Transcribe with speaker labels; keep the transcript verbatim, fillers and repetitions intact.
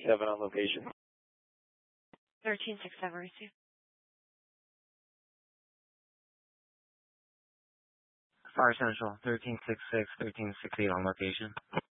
Speaker 1: seven on location.
Speaker 2: thirteen six seven receive.
Speaker 3: Fire Central, thirteen six six, thirteen six eight on location.